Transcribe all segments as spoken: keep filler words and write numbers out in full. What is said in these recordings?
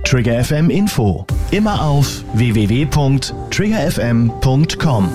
Trigger F M Info. Immer auf w w w punkt trigger f m punkt com.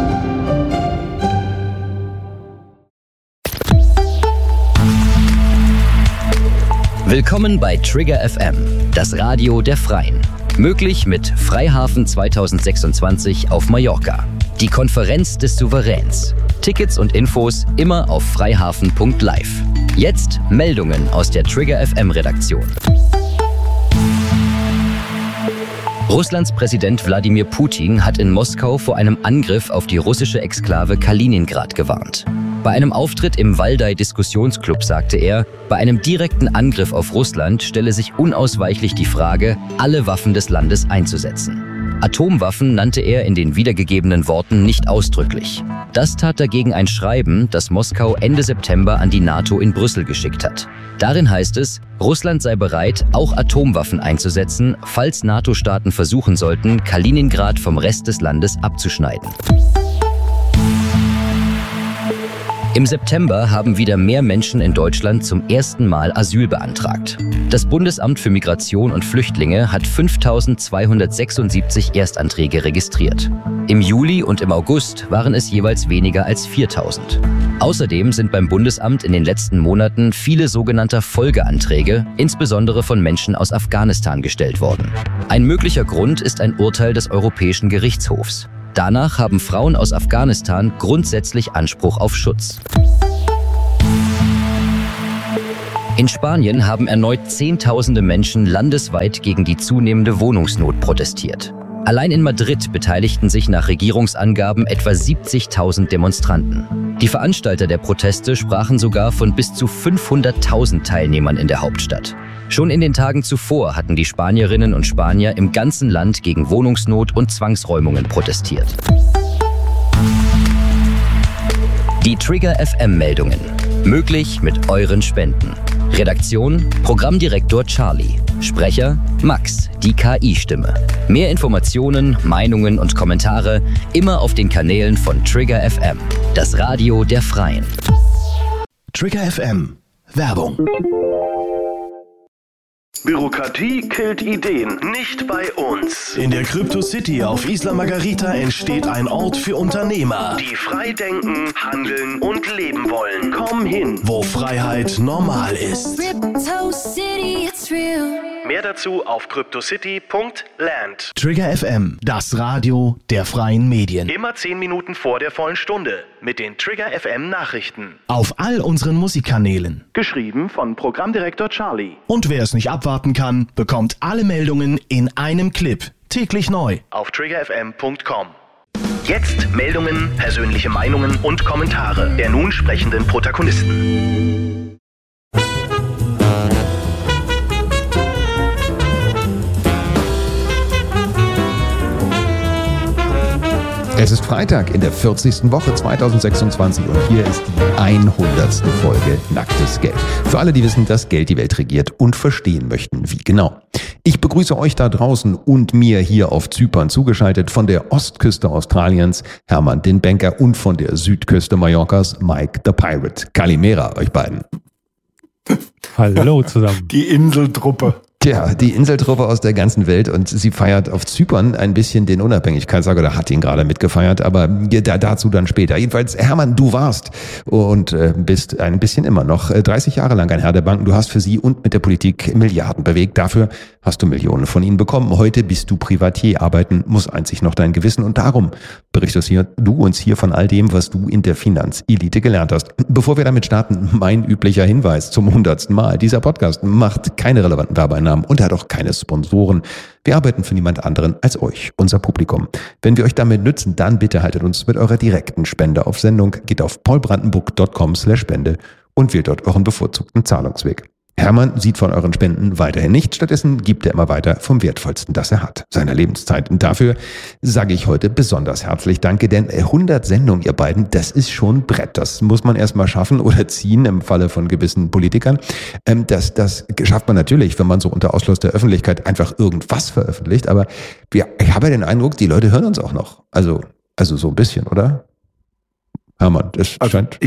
Willkommen bei Trigger F M, das Radio der Freien. Möglich mit Freihafen zwanzig sechsundzwanzig auf Mallorca. Die Konferenz des Souveräns. Tickets und Infos immer auf freihafen punkt live. Jetzt Meldungen aus der Trigger F M Redaktion. Russlands Präsident Wladimir Putin hat in Moskau vor einem Angriff auf die russische Exklave Kaliningrad gewarnt. Bei einem Auftritt im Waldai-Diskussionsclub sagte er, bei einem direkten Angriff auf Russland stelle sich unausweichlich die Frage, alle Waffen des Landes einzusetzen. Atomwaffen nannte er in den wiedergegebenen Worten nicht ausdrücklich. Das tat dagegen ein Schreiben, das Moskau Ende September an die NATO in Brüssel geschickt hat. Darin heißt es, Russland sei bereit, auch Atomwaffen einzusetzen, falls NATO-Staaten versuchen sollten, Kaliningrad vom Rest des Landes abzuschneiden. Im September haben wieder mehr Menschen in Deutschland zum ersten Mal Asyl beantragt. Das Bundesamt für Migration und Flüchtlinge hat fünftausendzweihundertsechsundsiebzig Erstanträge registriert. Im Juli und im August waren es jeweils weniger als viertausend. Außerdem sind beim Bundesamt in den letzten Monaten viele sogenannte Folgeanträge, insbesondere von Menschen aus Afghanistan, gestellt worden. Ein möglicher Grund ist ein Urteil des Europäischen Gerichtshofs. Danach haben Frauen aus Afghanistan grundsätzlich Anspruch auf Schutz. In Spanien haben erneut Zehntausende Menschen landesweit gegen die zunehmende Wohnungsnot protestiert. Allein in Madrid beteiligten sich nach Regierungsangaben etwa siebzigtausend Demonstranten. Die Veranstalter der Proteste sprachen sogar von bis zu fünfhunderttausend Teilnehmern in der Hauptstadt. Schon in den Tagen zuvor hatten die Spanierinnen und Spanier im ganzen Land gegen Wohnungsnot und Zwangsräumungen protestiert. Die Trigger F M-Meldungen. Möglich mit euren Spenden. Redaktion: Programmdirektor Charlie. Sprecher: Max, die K I-Stimme. Mehr Informationen, Meinungen und Kommentare immer auf den Kanälen von Trigger F M, das Radio der Freien. Trigger F M. Werbung. Bürokratie killt Ideen, nicht bei uns. In der Crypto City auf Isla Margarita entsteht ein Ort für Unternehmer, die frei denken, handeln und leben wollen. Komm hin, wo Freiheit normal ist. Crypto City, it's real. Mehr dazu auf cryptocity punkt land. Trigger F M, das Radio der freien Medien. Immer zehn Minuten vor der vollen Stunde mit den Trigger F M Nachrichten. Auf all unseren Musikkanälen. Geschrieben von Programmdirektor Charlie. Und wer es nicht abwarten kann, bekommt alle Meldungen in einem Clip. Täglich neu. Auf trigger f m punkt com. Jetzt Meldungen, persönliche Meinungen und Kommentare der nun sprechenden Protagonisten. Es ist Freitag in der vierzigsten Woche zweitausendsechsundzwanzig und hier ist die hundertste Folge Nacktes Geld. Für alle, die wissen, dass Geld die Welt regiert und verstehen möchten, wie genau. Ich begrüße euch da draußen und mir hier auf Zypern zugeschaltet von der Ostküste Australiens Hermann den Banker und von der Südküste Mallorcas Mike the Pirate. Kalimera euch beiden. Hallo zusammen. Die Inseltruppe. Tja, die Inseltruppe aus der ganzen Welt und sie feiert auf Zypern ein bisschen den Unabhängigkeitstag oder hat ihn gerade mitgefeiert, aber da, dazu dann später. Jedenfalls, Hermann, du warst und äh, bist ein bisschen immer noch äh, dreißig Jahre lang ein Herr der Banken. Du hast für sie und mit der Politik Milliarden bewegt. Dafür hast du Millionen von ihnen bekommen. Heute bist du Privatier. Arbeiten muss einzig noch dein Gewissen und darum berichtest hier, du uns hier von all dem, was du in der Finanzelite gelernt hast. Bevor wir damit starten, mein üblicher Hinweis zum hundertsten Mal. Dieser Podcast macht keine relevanten Werbeeinnahmen und hat auch keine Sponsoren. Wir arbeiten für niemand anderen als euch, unser Publikum. Wenn wir euch damit nützen, dann bitte haltet uns mit eurer direkten Spende auf Sendung, geht auf paulbrandenburg punkt com slash spende und wählt dort euren bevorzugten Zahlungsweg. Hermann sieht von euren Spenden weiterhin nichts, stattdessen gibt er immer weiter vom Wertvollsten, das er hat, seiner Lebenszeit. Und dafür sage ich heute besonders herzlich Danke, denn hundert Sendungen, ihr beiden, das ist schon Brett. Das muss man erstmal schaffen oder ziehen im Falle von gewissen Politikern. Das, das schafft man natürlich, wenn man so unter Ausschluss der Öffentlichkeit einfach irgendwas veröffentlicht. Aber ja, ich habe den Eindruck, die Leute hören uns auch noch. Also, also so ein bisschen, oder? Hermann, das also scheint... Ich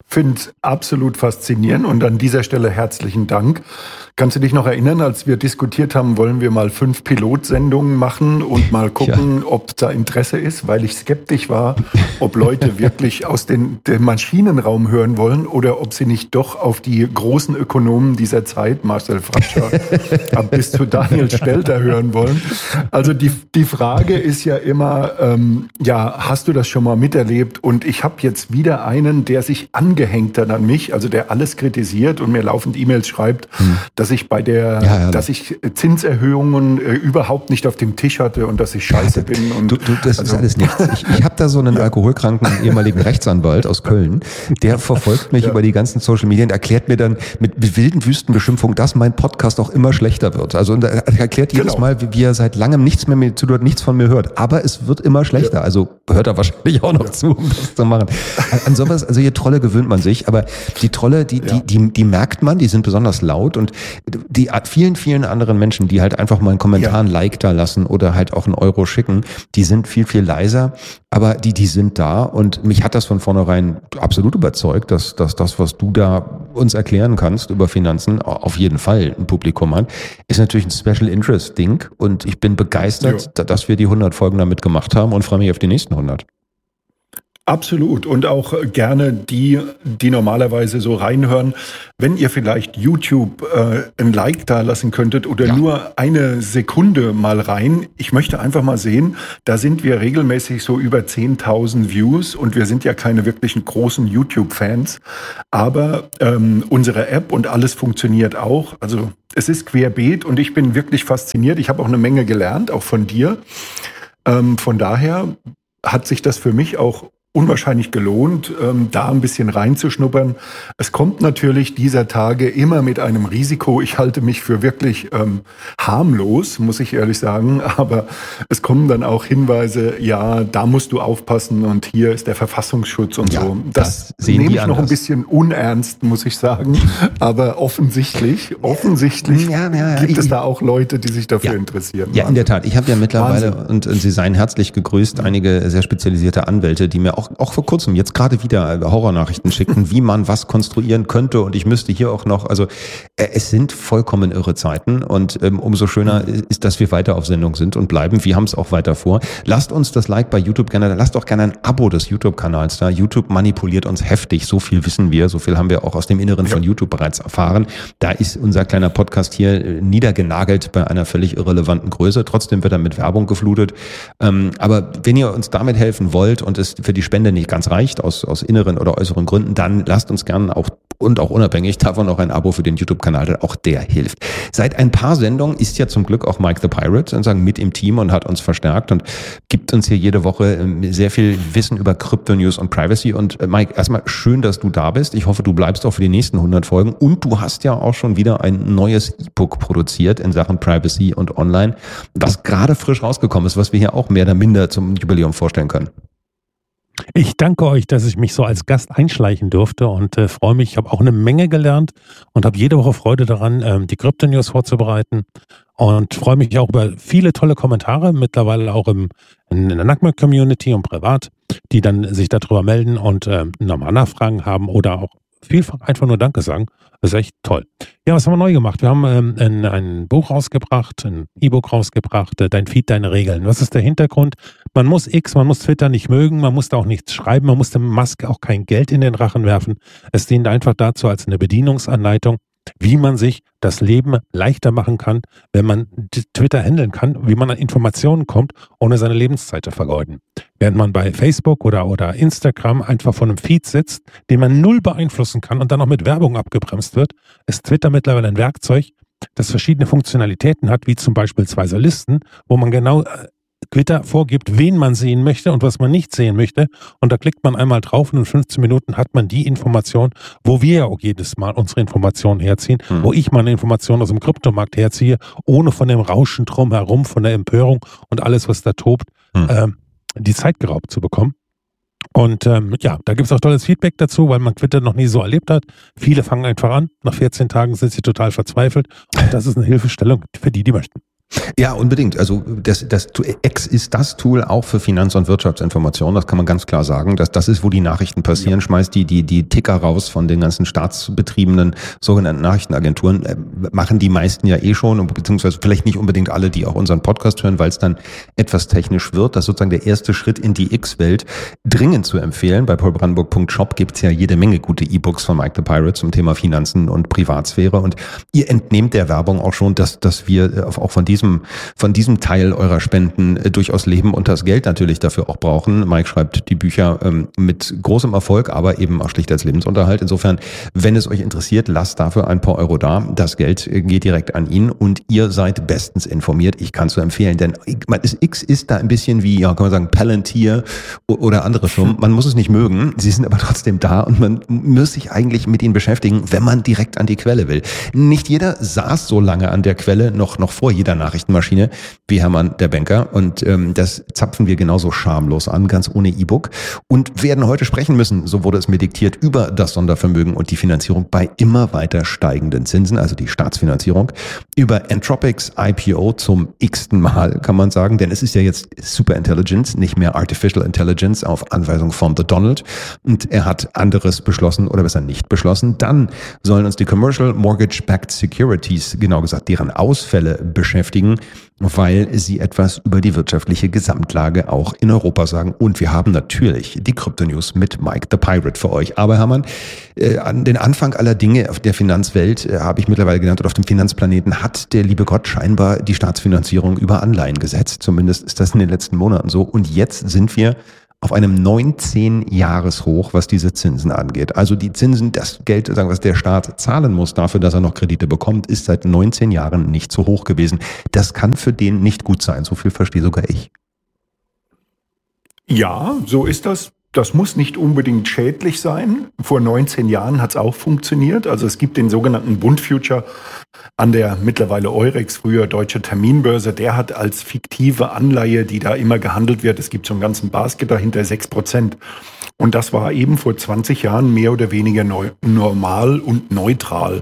finde es absolut faszinierend und an dieser Stelle herzlichen Dank. Kannst du dich noch erinnern, als wir diskutiert haben, wollen wir mal fünf Pilotsendungen machen und mal gucken, ja. ob da Interesse ist, weil ich skeptisch war, ob Leute wirklich aus den, dem Maschinenraum hören wollen oder ob sie nicht doch auf die großen Ökonomen dieser Zeit, Marcel Fratscher bis zu Daniel Stelter hören wollen. Also die, die Frage ist ja immer, ähm, ja, hast du das schon mal miterlebt? Und ich habe jetzt wieder einen, der sich angehängt hat an mich, also der alles kritisiert und mir laufend E-Mails schreibt, hm. dass ich bei der, ja, ja, dass ich Zinserhöhungen äh, überhaupt nicht auf dem Tisch hatte und dass ich scheiße bin. Und du, du, das also, ist alles nichts. Ich, ich habe da so einen ja. alkoholkranken ehemaligen Rechtsanwalt aus Köln, der verfolgt mich ja. über die ganzen Social Media und erklärt mir dann mit, mit wilden Wüstenbeschimpfungen, dass mein Podcast auch immer schlechter wird. Also und er erklärt jedes genau. Mal, wie, wie er seit langem nichts mehr mit zu tut, nichts von mir hört. Aber es wird immer schlechter. Ja. Also hört er wahrscheinlich auch noch ja. zu, um das zu machen. An sowas, also hier Trolle gewöhnt man sich, aber die Trolle, die, ja. die, die, die merkt man, die sind besonders laut und die vielen, vielen anderen Menschen, die halt einfach mal einen Kommentar, ja. ein Like da lassen oder halt auch einen Euro schicken, die sind viel, viel leiser, aber die, die sind da und mich hat das von vornherein absolut überzeugt, dass, dass das, was du da uns erklären kannst über Finanzen, auf jeden Fall ein Publikum hat, ist natürlich ein Special Interest Ding und ich bin begeistert, ja. dass wir die hundert Folgen damit gemacht haben und freue mich auf die nächsten hundert. Absolut und auch gerne die, die normalerweise so reinhören. Wenn ihr vielleicht YouTube äh, ein Like da lassen könntet oder ja. nur eine Sekunde mal rein. Ich möchte einfach mal sehen, da sind wir regelmäßig so über zehntausend Views und wir sind ja keine wirklichen großen YouTube-Fans. Aber ähm, unsere App und alles funktioniert auch. Also es ist querbeet und ich bin wirklich fasziniert. Ich habe auch eine Menge gelernt, auch von dir. Ähm, von daher hat sich das für mich auch unwahrscheinlich gelohnt, ähm, da ein bisschen reinzuschnuppern. Es kommt natürlich dieser Tage immer mit einem Risiko. Ich halte mich für wirklich ähm, harmlos, muss ich ehrlich sagen. Aber es kommen dann auch Hinweise, ja, da musst du aufpassen und hier ist der Verfassungsschutz und ja, so. Das, das nehme ich anders. Noch ein bisschen unernst, muss ich sagen. Aber offensichtlich, offensichtlich ja, ja, ja. gibt es da auch Leute, die sich dafür ja. interessieren. Ja, in der Tat. Ich habe ja mittlerweile, und, und Sie seien herzlich gegrüßt, einige sehr spezialisierte Anwälte, die mir auch Auch vor kurzem jetzt gerade wieder Horrornachrichten schickten, wie man was konstruieren könnte und ich müsste hier auch noch, also äh, es sind vollkommen irre Zeiten und ähm, umso schöner ist, dass wir weiter auf Sendung sind und bleiben. Wir haben es auch weiter vor. Lasst uns das Like bei YouTube gerne, lasst auch gerne ein Abo des YouTube-Kanals da. YouTube manipuliert uns heftig, so viel wissen wir, so viel haben wir auch aus dem Inneren von YouTube bereits erfahren. Da ist unser kleiner Podcast hier niedergenagelt bei einer völlig irrelevanten Größe. Trotzdem wird er mit Werbung geflutet. Ähm, aber wenn ihr uns damit helfen wollt und es für die Spende nicht ganz reicht, aus, aus inneren oder äußeren Gründen, dann lasst uns gerne auch und auch unabhängig davon auch ein Abo für den YouTube-Kanal, denn auch der hilft. Seit ein paar Sendungen ist ja zum Glück auch Mike the Pirate sozusagen mit im Team und hat uns verstärkt und gibt uns hier jede Woche sehr viel Wissen über Krypto-News und Privacy. Und Mike, erstmal schön, dass du da bist. Ich hoffe, du bleibst auch für die nächsten hundert Folgen und du hast ja auch schon wieder ein neues E-Book produziert in Sachen Privacy und Online, was gerade frisch rausgekommen ist, was wir hier auch mehr oder minder zum Jubiläum vorstellen können. Ich danke euch, dass ich mich so als Gast einschleichen durfte und äh, freue mich. Ich habe auch eine Menge gelernt und habe jede Woche Freude daran, ähm, die Krypto-News vorzubereiten und freue mich auch über viele tolle Kommentare, mittlerweile auch im, in, in der Nackmer-Community und privat, die dann sich darüber melden und äh, nochmal Nachfragen haben oder auch vielfach einfach nur Danke sagen. Das ist echt toll. Ja, was haben wir neu gemacht? Wir haben ähm, ein, ein Buch rausgebracht, ein E-Book rausgebracht, äh, Dein Feed, deine Regeln. Was ist der Hintergrund? Man muss X, man muss Twitter nicht mögen, man muss da auch nichts schreiben, man muss der Maske auch kein Geld in den Rachen werfen. Es dient einfach dazu als eine Bedienungsanleitung, wie man sich das Leben leichter machen kann, wenn man Twitter handeln kann, wie man an Informationen kommt, ohne seine Lebenszeit zu vergeuden. Während man bei Facebook oder, oder Instagram einfach vor einem Feed sitzt, den man null beeinflussen kann und dann auch mit Werbung abgebremst wird, ist Twitter mittlerweile ein Werkzeug, das verschiedene Funktionalitäten hat, wie zum Beispiel Listen, wo man genau Twitter vorgibt, wen man sehen möchte und was man nicht sehen möchte. Und da klickt man einmal drauf und in fünfzehn Minuten hat man die Information, wo wir ja auch jedes Mal unsere Informationen herziehen, hm. wo ich meine Informationen aus dem Kryptomarkt herziehe, ohne von dem Rauschen drumherum, von der Empörung und alles, was da tobt, hm. ähm, die Zeit geraubt zu bekommen. Und ähm, ja, da gibt es auch tolles Feedback dazu, weil man Twitter noch nie so erlebt hat. Viele fangen einfach an, nach vierzehn Tagen sind sie total verzweifelt und das ist eine Hilfestellung für die, die möchten. Ja, unbedingt. Also das, das X ist das Tool auch für Finanz- und Wirtschaftsinformation. Das kann man ganz klar sagen. Das, das ist, wo die Nachrichten passieren. Ja. Schmeißt die, die, die Ticker raus von den ganzen staatsbetriebenen sogenannten Nachrichtenagenturen. Äh, machen die meisten ja eh schon, beziehungsweise vielleicht nicht unbedingt alle, die auch unseren Podcast hören, weil es dann etwas technisch wird. Das ist sozusagen der erste Schritt in die X-Welt. Dringend zu empfehlen. Bei paulbrandenburg punkt shop gibt's ja jede Menge gute E-Books von Mike the Pirate zum Thema Finanzen und Privatsphäre. Und ihr entnehmt der Werbung auch schon, dass, dass wir auch von diesem von diesem Teil eurer Spenden äh, durchaus leben und das Geld natürlich dafür auch brauchen. Mike schreibt die Bücher ähm, mit großem Erfolg, aber eben auch schlicht als Lebensunterhalt. Insofern, wenn es euch interessiert, lasst dafür ein paar Euro da. Das Geld äh, geht direkt an ihn und ihr seid bestens informiert. Ich kann es so empfehlen, denn man, X ist da ein bisschen wie, ja, kann man sagen, Palantir oder andere Firmen. Man muss es nicht mögen, sie sind aber trotzdem da und man muss sich eigentlich mit ihnen beschäftigen, wenn man direkt an die Quelle will. Nicht jeder saß so lange an der Quelle, noch, noch vor jeder Nachrichtenmaschine, wie Hermann der Banker. Und ähm, das zapfen wir genauso schamlos an, ganz ohne E-Book. Und werden heute sprechen müssen, so wurde es mir diktiert, über das Sondervermögen und die Finanzierung bei immer weiter steigenden Zinsen, also die Staatsfinanzierung, über Entropics I P O zum x-ten Mal, kann man sagen, denn es ist ja jetzt Superintelligence, nicht mehr Artificial Intelligence auf Anweisung von The Donald. Und er hat anderes beschlossen oder besser nicht beschlossen. Dann sollen uns die Commercial Mortgage-Backed Securities, genau gesagt, deren Ausfälle beschäftigen, weil sie etwas über die wirtschaftliche Gesamtlage auch in Europa sagen. Und wir haben natürlich die Krypto-News mit Mike the Pirate für euch. Aber Hermann, äh, an den Anfang aller Dinge auf der Finanzwelt, äh, habe ich mittlerweile genannt, oder auf dem Finanzplaneten, hat der liebe Gott scheinbar die Staatsfinanzierung über Anleihen gesetzt. Zumindest ist das in den letzten Monaten so. Und jetzt sind wir auf einem neunzehn-Jahres-Hoch, was diese Zinsen angeht. Also die Zinsen, das Geld, sagen wir, was der Staat zahlen muss dafür, dass er noch Kredite bekommt, ist seit neunzehn Jahren nicht so hoch gewesen. Das kann für den nicht gut sein. So viel verstehe sogar ich. Ja, so ist das. Das muss nicht unbedingt schädlich sein. Vor neunzehn Jahren hat es auch funktioniert. Also es gibt den sogenannten Bund Future an der mittlerweile Eurex, früher Deutsche Terminbörse. Der hat als fiktive Anleihe, die da immer gehandelt wird, es gibt so einen ganzen Basket dahinter, sechs Prozent. Und das war eben vor zwanzig Jahren mehr oder weniger neu, normal und neutral.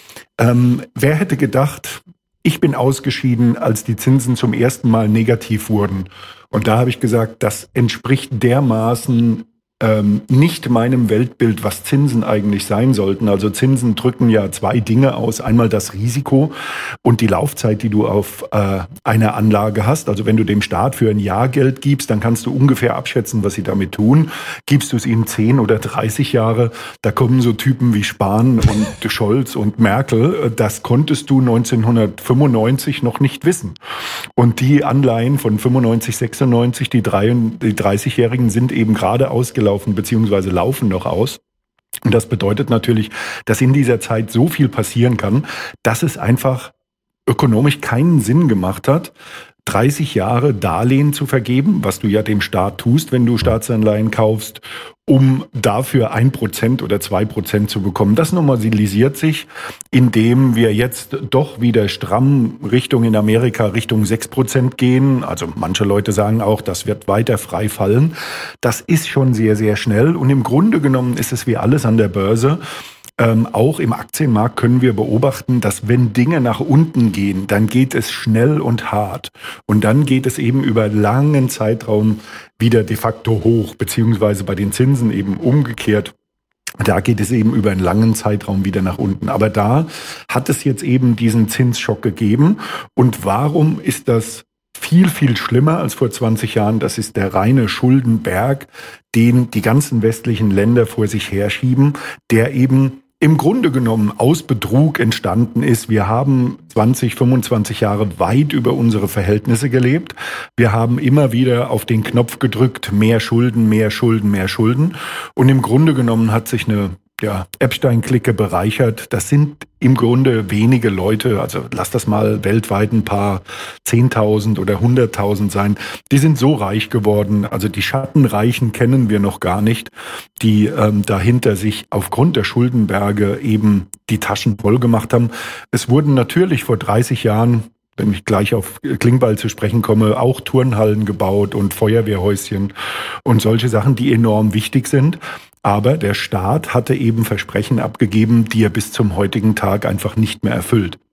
Ähm, wer hätte gedacht, ich bin ausgeschieden, als die Zinsen zum ersten Mal negativ wurden. Und da habe ich gesagt, das entspricht dermaßen ähm, nicht meinem Weltbild, was Zinsen eigentlich sein sollten. Also Zinsen drücken ja zwei Dinge aus. Einmal das Risiko und die Laufzeit, die du auf äh, einer Anlage hast. Also wenn du dem Staat für ein Jahr Geld gibst, dann kannst du ungefähr abschätzen, was sie damit tun. Gibst du es ihnen zehn oder dreißig Jahre, da kommen so Typen wie Spahn und Scholz und Merkel. Das konntest du neunzehnhundertfünfundneunzig noch nicht wissen. Und die Anleihen von fünfundneunzig, sechsundneunzig, die dreißigjährigen sind eben gerade ausgelaufen, beziehungsweise laufen noch aus. Und das bedeutet natürlich, dass in dieser Zeit so viel passieren kann, dass es einfach ökonomisch keinen Sinn gemacht hat, dreißig Jahre Darlehen zu vergeben, was du ja dem Staat tust, wenn du Staatsanleihen kaufst, um dafür ein Prozent oder zwei Prozent zu bekommen. Das normalisiert sich, indem wir jetzt doch wieder stramm Richtung in Amerika, Richtung sechs Prozent gehen. Also manche Leute sagen auch, das wird weiter frei fallen. Das ist schon sehr, sehr schnell. Und im Grunde genommen ist es wie alles an der Börse. Ähm, auch im Aktienmarkt können wir beobachten, dass wenn Dinge nach unten gehen, dann geht es schnell und hart. Und dann geht es eben über einen langen Zeitraum wieder de facto hoch, beziehungsweise bei den Zinsen eben umgekehrt. Da geht es eben über einen langen Zeitraum wieder nach unten. Aber da hat es jetzt eben diesen Zinsschock gegeben. Und warum ist das viel, viel schlimmer als vor zwanzig Jahren? Das ist der reine Schuldenberg, den die ganzen westlichen Länder vor sich herschieben, der eben im Grunde genommen aus Betrug entstanden ist. Wir haben zwanzig, fünfundzwanzig Jahre weit über unsere Verhältnisse gelebt. Wir haben immer wieder auf den Knopf gedrückt, mehr Schulden, mehr Schulden, mehr Schulden. Und im Grunde genommen hat sich eine ja, Epstein-Clique bereichert. Das sind im Grunde wenige Leute, also lass das mal weltweit ein paar zehntausend oder hunderttausend sein. Die sind so reich geworden, also die Schattenreichen kennen wir noch gar nicht, die ähm, dahinter sich aufgrund der Schuldenberge eben die Taschen voll gemacht haben. Es wurden natürlich vor dreißig Jahren, wenn ich gleich auf Klingbeil zu sprechen komme, auch Turnhallen gebaut und Feuerwehrhäuschen und solche Sachen, die enorm wichtig sind. Aber der Staat hatte eben Versprechen abgegeben, die er bis zum heutigen Tag einfach nicht mehr erfüllt.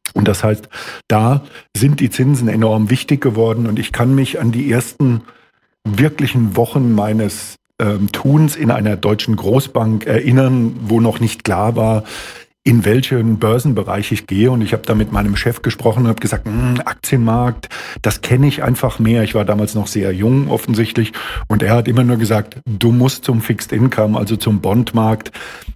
Und das heißt, da sind die Zinsen enorm wichtig geworden und ich kann mich an die ersten wirklichen Wochen meines ähm, Tuns in einer deutschen Großbank erinnern, wo noch nicht klar war, in welchen Börsenbereich ich gehe. Und ich habe da mit meinem Chef gesprochen und habe gesagt, Aktienmarkt, das kenne ich einfach mehr. Ich war damals noch sehr jung offensichtlich. Und er hat immer nur gesagt, du musst zum Fixed Income, also zum Bondmarkt.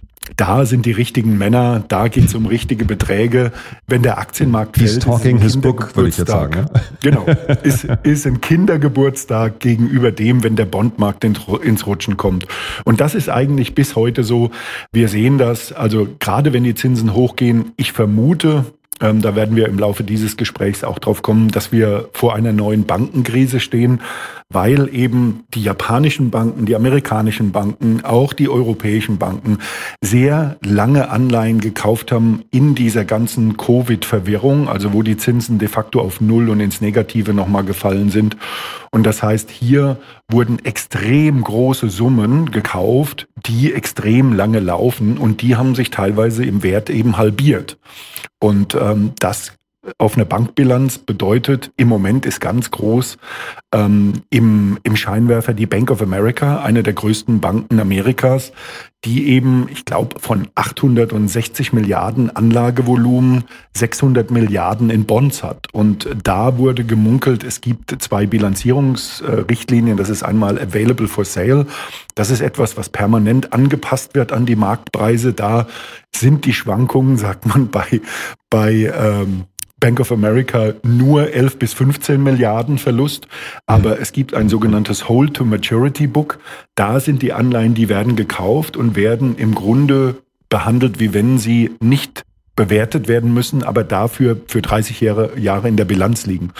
Da sind die richtigen Männer, da geht es um richtige Beträge. Wenn der Aktienmarkt He's fällt, talking ist his book, würde ich jetzt sagen. Ja? Genau, ist, ist ein Kindergeburtstag gegenüber dem, wenn der Bondmarkt ins Rutschen kommt. Und das ist eigentlich bis heute so. Wir sehen das, also gerade wenn die Zinsen hochgehen, ich vermute, Ähm, da werden wir im Laufe dieses Gesprächs auch drauf kommen, dass wir vor einer neuen Bankenkrise stehen, weil eben die japanischen Banken, die amerikanischen Banken, auch die europäischen Banken sehr lange Anleihen gekauft haben in dieser ganzen Covid-Verwirrung, also wo die Zinsen de facto auf Null und ins Negative nochmal gefallen sind. Und das heißt, hier wurden extrem große Summen gekauft, die extrem lange laufen und die haben sich teilweise im Wert eben halbiert. Und ähm, das auf einer Bankbilanz bedeutet, im Moment ist ganz groß ähm, im, im Scheinwerfer die Bank of America, eine der größten Banken Amerikas, die eben, ich glaube, von achthundertsechzig Milliarden Anlagevolumen sechshundert Milliarden in Bonds hat. Und da wurde gemunkelt, es gibt zwei Bilanzierungsrichtlinien. Das ist einmal Available for Sale. Das ist etwas, was permanent angepasst wird an die Marktpreise. Da sind die Schwankungen, sagt man, bei, bei ähm, Bank of America nur elf bis fünfzehn Milliarden Verlust, aber es gibt ein sogenanntes Hold-to-Maturity-Book. Da sind die Anleihen, die werden gekauft und werden im Grunde behandelt, wie wenn sie nicht bewertet werden müssen, aber dafür für dreißig Jahre, Jahre in der Bilanz liegen.